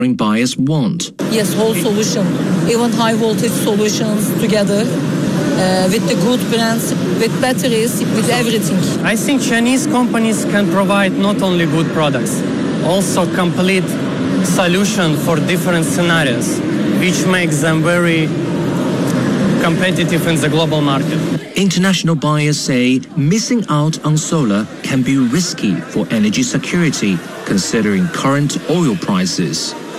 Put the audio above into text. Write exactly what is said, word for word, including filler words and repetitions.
buyers want. Yes, whole solution, even high voltage solutions together uh, with the good brands, with batteries, with everything. I think Chinese companies can provide not only good products, also complete solution for different scenarios, which makes them very competitive in the global market. International buyers say missing out on solar can be risky for energy security, considering current oil prices.